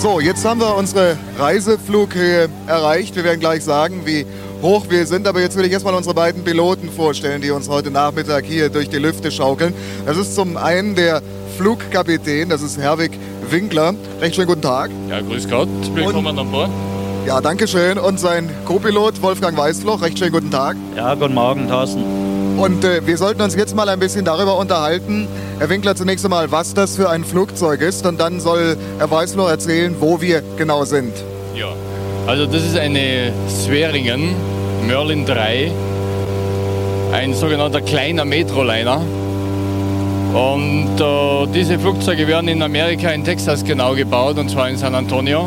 So, jetzt haben wir unsere Reiseflughöhe erreicht. Wir werden gleich sagen, wie hoch wir sind. Aber jetzt will ich erstmal unsere beiden Piloten vorstellen, die uns heute Nachmittag hier durch die Lüfte schaukeln. Das ist zum einen der Flugkapitän, das ist Herwig Winkler. Recht schönen guten Tag. Ja, grüß Gott. Willkommen an Bord. Ja, danke schön. Und sein Co-Pilot Wolfgang Weißfloch. Recht schönen guten Tag. Ja, guten Morgen, Thorsten. Und wir sollten uns jetzt mal ein bisschen darüber unterhalten, Herr Winkler, zunächst einmal, was das für ein Flugzeug ist. Und dann soll Herr Weißfloch erzählen, wo wir genau sind. Ja, also das ist eine Swearingen Merlin 3, ein sogenannter kleiner Metroliner. Und diese Flugzeuge werden in Amerika, in Texas genau gebaut, und zwar in San Antonio.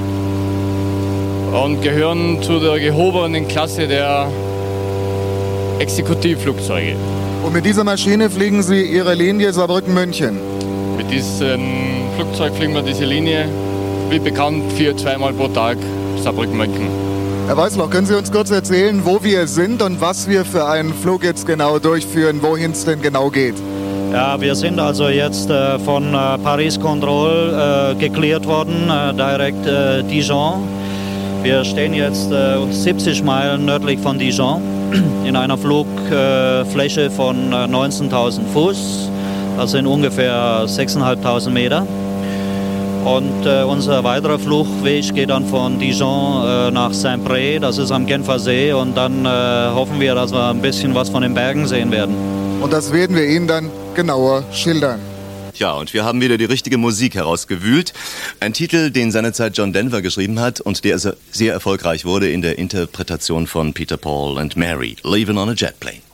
Und gehören zu der gehobenen Klasse der Exekutivflugzeuge. Und mit dieser Maschine fliegen Sie Ihre Linie Saarbrücken-München? Mit diesem Flugzeug fliegen wir diese Linie, wie bekannt, 2-mal pro Tag Saarbrücken-München. Herr Weißfloch, können Sie uns kurz erzählen, wo wir sind und was wir für einen Flug jetzt genau durchführen, wohin es denn genau geht? Ja, wir sind also jetzt von Paris Control geklärt worden, direkt Dijon. Wir stehen jetzt 70 Meilen nördlich von Dijon in einer Flugfläche von 19.000 Fuß. Das sind ungefähr 6.500 Meter. Und unser weiterer Flugweg geht dann von Dijon nach Saint-Pré, das ist am Genfer See. Und dann hoffen wir, dass wir ein bisschen was von den Bergen sehen werden. Und das werden wir Ihnen dann genauer schildern. Ja, und wir haben wieder die richtige Musik herausgewühlt. Ein Titel, den seinerzeit John Denver geschrieben hat und der sehr erfolgreich wurde in der Interpretation von Peter, Paul and Mary, Leaving on a Jet Plane.